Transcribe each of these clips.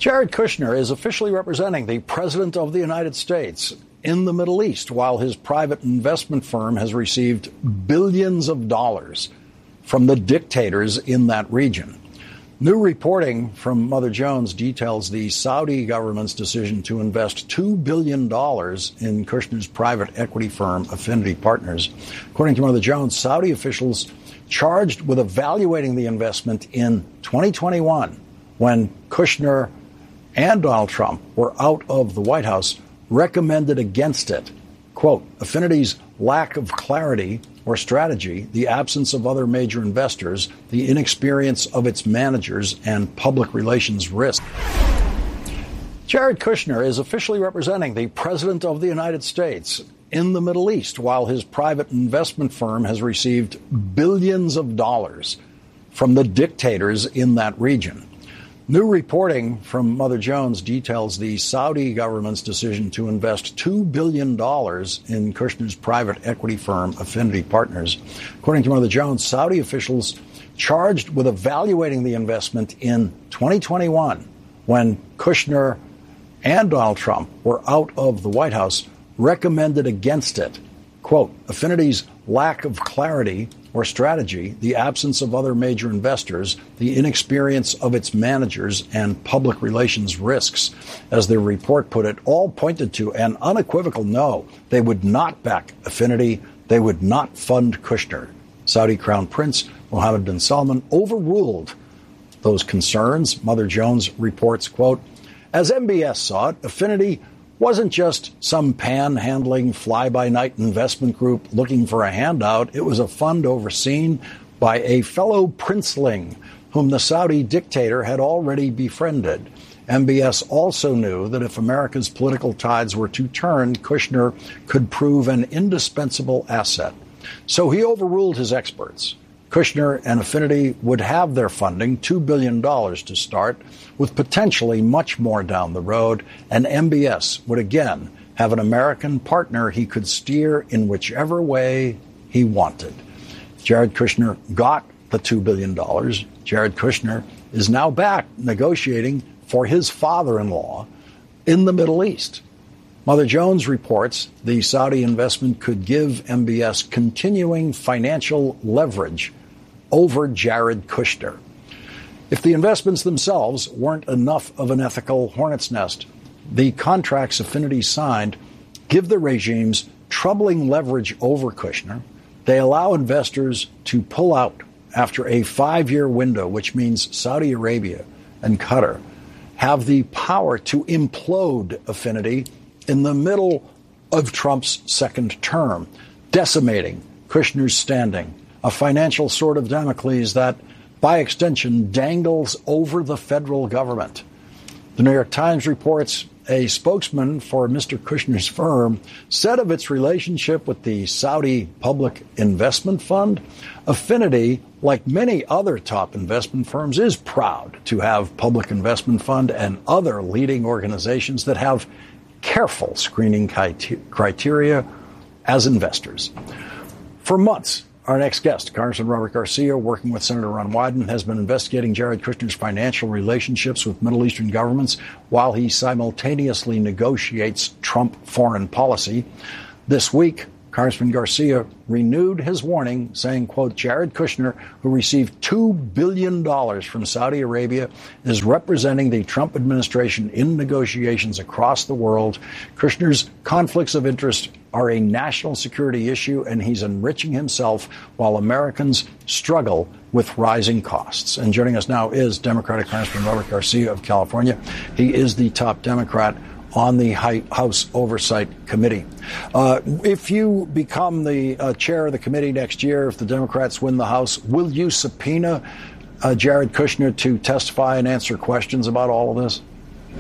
Jared Kushner is officially representing the President of the United States in the Middle East, while his private investment firm has received billions of dollars from the dictators in that region. New reporting from Mother Jones details the Saudi government's decision to invest $2 billion in Kushner's private equity firm, Affinity Partners. According to Mother Jones, Saudi officials charged with evaluating the investment in 2021, when Kushner and Donald Trump were out of the White House, recommended against it. Quote, Affinity's lack of clarity or strategy, the absence of other major investors, the inexperience of its managers, and public relations risk. Jared Kushner is officially representing the President of the United States in the Middle East, while his private investment firm has received billions of dollars from the dictators in that region. New reporting from Mother Jones details the Saudi government's decision to invest $2 billion in Kushner's private equity firm, Affinity Partners. According to Mother Jones, Saudi officials charged with evaluating the investment in 2021, when Kushner and Donald Trump were out of the White House, recommended against it. Quote, Affinity's lack of clarity or strategy, the absence of other major investors, the inexperience of its managers, and public relations risks. As the report put it, all pointed to an unequivocal no. They would not back Affinity. They would not fund Kushner. Saudi Crown Prince Mohammed bin Salman overruled those concerns. Mother Jones reports, quote, as MBS saw it, Affinity wasn't just some panhandling fly-by-night investment group looking for a handout. It was a fund overseen by a fellow princeling whom the Saudi dictator had already befriended. MBS also knew that if America's political tides were to turn, Kushner could prove an indispensable asset. So he overruled his experts. Kushner and Affinity would have their funding, $2 billion to start, with potentially much more down the road, and MBS would again have an American partner he could steer in whichever way he wanted. Jared Kushner got the $2 billion. Jared Kushner is now back negotiating for his father-in-law in the Middle East. Mother Jones reports the Saudi investment could give MBS continuing financial leverage over Jared Kushner. If the investments themselves weren't enough of an ethical hornet's nest, the contracts Affinity signed give the regimes troubling leverage over Kushner. They allow investors to pull out after a 5-year window, which means Saudi Arabia and Qatar have the power to implode Affinity in the middle of Trump's second term, decimating Kushner's standing, a financial sword of Damocles that, by extension, dangles over the federal government. The New York Times reports a spokesman for Mr. Kushner's firm said of its relationship with the Saudi Public Investment Fund, Affinity, like many other top investment firms, is proud to have Public Investment Fund and other leading organizations that have careful screening criteria as investors. For months, our next guest, Congressman Robert Garcia, working with Senator Ron Wyden, has been investigating Jared Kushner's financial relationships with Middle Eastern governments while he simultaneously negotiates Trump foreign policy. This week, Congressman Garcia renewed his warning, saying, quote, Jared Kushner, who received $2 billion from Saudi Arabia, is representing the Trump administration in negotiations across the world. Kushner's conflicts of interest are a national security issue, and he's enriching himself while Americans struggle with rising costs. And joining us now is Democratic Congressman Robert Garcia of California. He is the top Democrat on the House Oversight Committee. If you become the chair of the committee next year, if the Democrats win the House, will you subpoena Jared Kushner to testify and answer questions about all of this?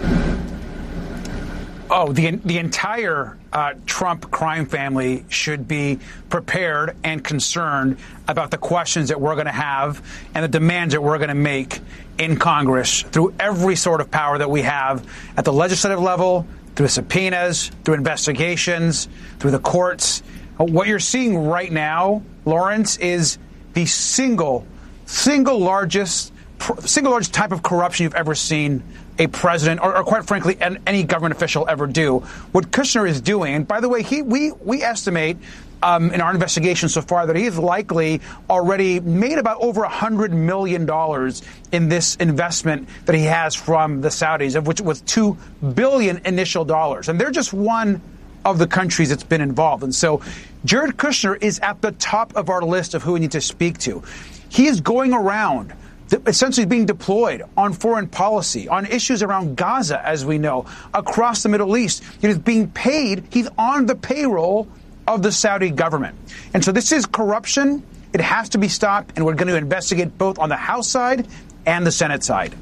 Oh, the entire Trump crime family should be prepared and concerned about the questions that we're going to have and the demands that we're going to make in Congress through every sort of power that we have at the legislative level, through subpoenas, through investigations, through the courts. What you're seeing right now, Lawrence, is the single largest single largest type of corruption you've ever seen a president or quite frankly, any government official ever do. What Kushner is doing, and by the way, we estimate in our investigation so far that he has likely already made about over $100 million in this investment that he has from the Saudis, of which it was $2 billion initial dollars. And they're just one of the countries that's been involved. And so Jared Kushner is at the top of our list of who we need to speak to. He is going around essentially being deployed on foreign policy, on issues around Gaza, as we know, across the Middle East. He is being paid. He's on the payroll of the Saudi government. And so this is corruption. It has to be stopped, and we're going to investigate both on the House side and the Senate side.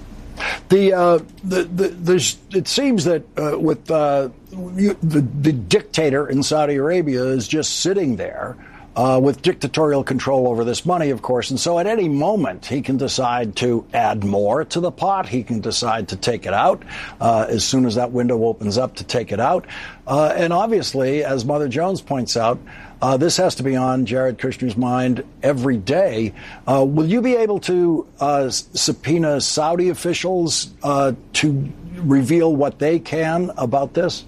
It seems that with the dictator in Saudi Arabia is just sitting there with dictatorial control over this money, of course. And so at any moment, he can decide to add more to the pot. He can decide to take it out as soon as that window opens up to take it out. And obviously, as Mother Jones points out, this has to be on Jared Kushner's mind every day. Will you be able to subpoena Saudi officials to reveal what they can about this?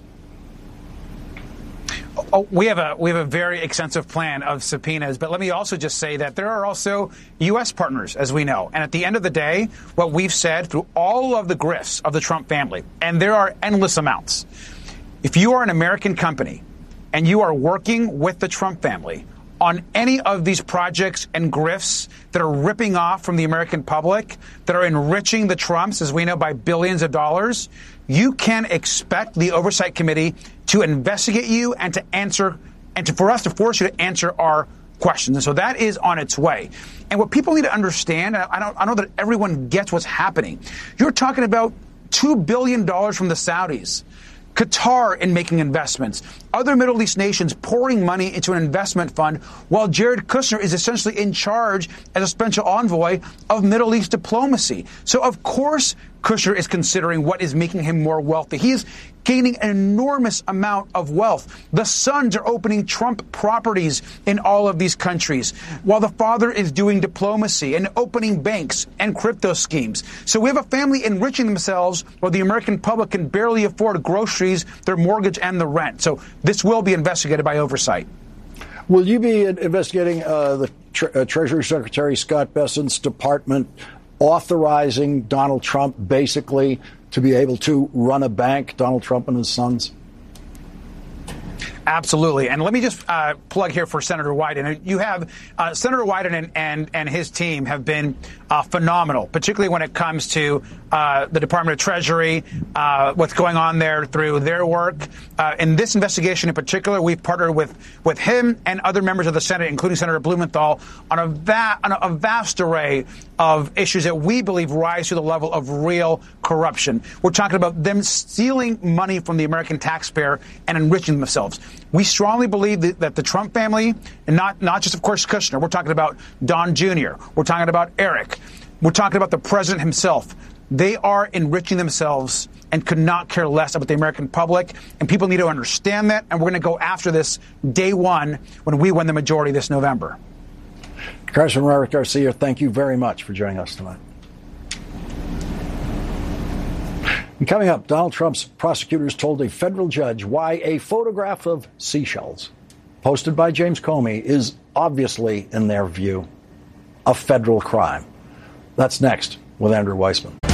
Oh, we have a very extensive plan of subpoenas, but let me also just say that there are also U.S. partners, as we know. And at the end of the day, what we've said through all of the grifts of the Trump family, and there are endless amounts, if you are an American company and you are working with the Trump family on any of these projects and grifts that are ripping off from the American public, that are enriching the Trumps, as we know, by billions of dollars, you can expect the Oversight Committee to investigate you and to answer, and for us to force you to answer our questions. And so that is on its way. And what people need to understand, and I know that everyone gets what's happening. You're talking about $2 billion from the Saudis, Qatar in making investments, other Middle East nations pouring money into an investment fund, while Jared Kushner is essentially in charge as a special envoy of Middle East diplomacy. So, of course, Kushner is considering what is making him more wealthy. He is gaining an enormous amount of wealth. The sons are opening Trump properties in all of these countries, while the father is doing diplomacy and opening banks and crypto schemes. So we have a family enriching themselves while the American public can barely afford groceries, their mortgage, and the rent. So this will be investigated by Oversight. Will you be investigating the Treasury Secretary Scott Bessent's department authorizing Donald Trump basically to be able to run a bank, Donald Trump and his sons? Absolutely. And let me just plug here for Senator Wyden. You have Senator Wyden and his team have been phenomenal, particularly when it comes to the Department of Treasury, what's going on there through their work. In this investigation in particular, we've partnered with him and other members of the Senate, including Senator Blumenthal, on a vast array of issues that we believe rise to the level of real corruption. We're talking about them stealing money from the American taxpayer and enriching themselves. We strongly believe that the Trump family, and not just, of course, Kushner, we're talking about Don Jr., we're talking about Eric, we're talking about the president himself. They are enriching themselves and could not care less about the American public. And people need to understand that. And we're going to go after this day one when we win the majority this November. Congressman Robert Garcia, thank you very much for joining us tonight. And coming up, Donald Trump's prosecutors told a federal judge why a photograph of seashells posted by James Comey is obviously, in their view, a federal crime. That's next with Andrew Weissmann.